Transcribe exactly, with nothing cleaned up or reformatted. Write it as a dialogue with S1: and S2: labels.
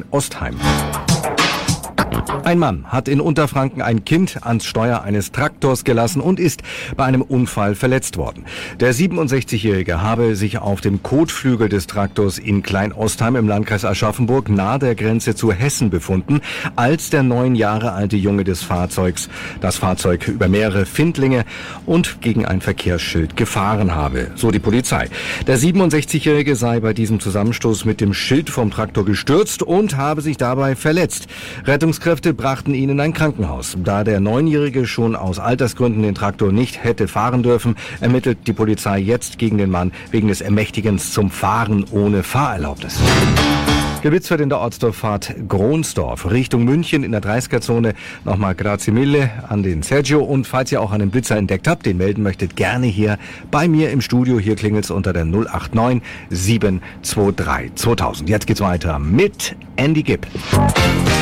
S1: Ostheim. Ein Mann hat in Unterfranken ein Kind ans Steuer eines Traktors gelassen und ist bei einem Unfall verletzt worden. Der siebenundsechzigjährige habe sich auf dem Kotflügel des Traktors in Klein-Ostheim im Landkreis Aschaffenburg nahe der Grenze zu Hessen befunden, als der neun Jahre alte Junge des Fahrzeugs das Fahrzeug über mehrere Findlinge und gegen ein Verkehrsschild gefahren habe, so die Polizei. Der siebenundsechzigjährige sei bei diesem Zusammenstoß mit dem Schild vom Traktor gestürzt und habe sich dabei verletzt. Rettungskräfte brachten ihn in ein Krankenhaus. Da der Neunjährige schon aus Altersgründen den Traktor nicht hätte fahren dürfen, ermittelt die Polizei jetzt gegen den Mann wegen des Ermächtigens zum Fahren ohne Fahrerlaubnis. Gewitzt wird in der Ortsdurchfahrt Gronsdorf Richtung München in der dreißiger-Zone. Nochmal grazie mille an den Sergio. Und falls ihr auch einen Blitzer entdeckt habt, den melden möchtet, gerne hier bei mir im Studio. Hier klingelt's unter der null acht neun sieben zwei drei zweitausend. Jetzt geht's weiter mit Andy Gibb.